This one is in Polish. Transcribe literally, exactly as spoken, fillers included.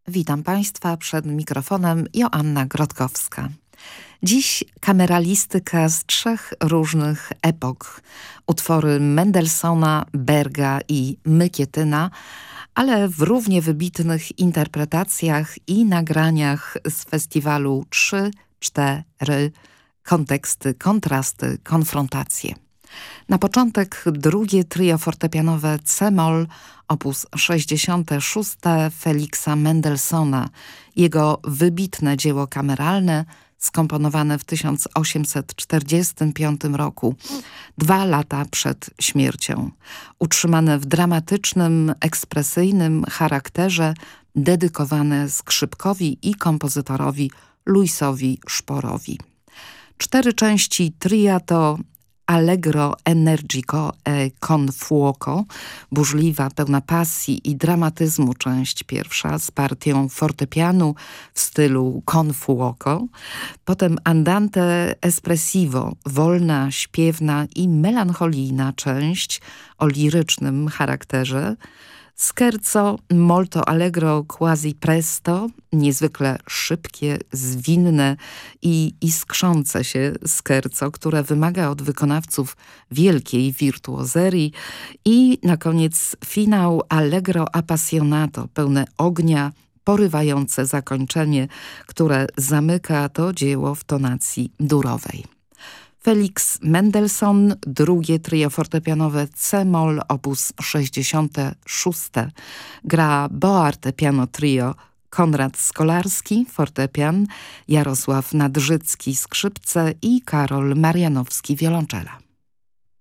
Witam Państwa przed mikrofonem Joanna Grotkowska. Dziś kameralistyka z trzech różnych epok. Utwory Mendelssohna, Berga i Mykietyna, ale w równie wybitnych interpretacjach i nagraniach z festiwalu trzy cztery. Konteksty, kontrasty, konfrontacje. Na początek drugie trio fortepianowe C-moll opus sześćdziesiąte szóste Feliksa Mendelssohna. Jego wybitne dzieło kameralne skomponowane w tysiąc osiemset czterdziestym piątym roku, dwa lata przed śmiercią. Utrzymane w dramatycznym, ekspresyjnym charakterze, dedykowane skrzypkowi i kompozytorowi Louisowi Spohrowi. Cztery części tria to Allegro energico e con fuoco, burzliwa, pełna pasji i dramatyzmu część pierwsza z partią fortepianu w stylu con fuoco, potem Andante espressivo, wolna, śpiewna i melancholijna część o lirycznym charakterze, Scherzo molto allegro quasi presto, niezwykle szybkie, zwinne i iskrzące się scherzo, które wymaga od wykonawców wielkiej wirtuozerii, i na koniec finał allegro appassionato, pełne ognia, porywające zakończenie, które zamyka to dzieło w tonacji durowej. Feliks Mendelssohn, drugie trio fortepianowe C-moll opus sześćdziesiąte szóste. Gra Boarte Piano Trio, Konrad Skolarski fortepian, Jarosław Nadrzycki skrzypce i Karol Marianowski wiolonczela.